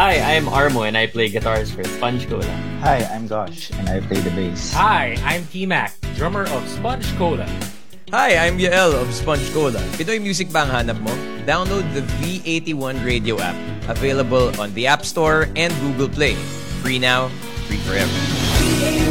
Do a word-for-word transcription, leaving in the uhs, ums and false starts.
Hi, I'm Armo and I play guitars for Sponge Cola. Hi, I'm Gosh, and I play the bass. Hi, I'm T-Mac, drummer of Sponge Cola. Hi, I'm Yael of Sponge Cola. Pinoy music ba ang hanap mo? Download the V eighty-one radio app. Available on the App Store and Google Play. Free now, free forever.